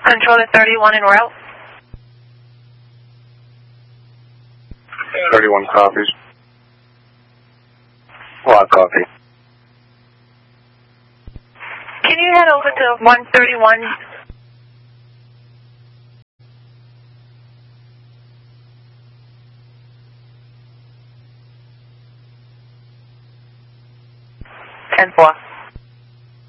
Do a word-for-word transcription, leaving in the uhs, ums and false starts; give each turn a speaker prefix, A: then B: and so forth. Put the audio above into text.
A: Control to thirty-one en route.
B: thirty-one copies. Lot copy.
A: Can you head over to one thirty-one? ten four.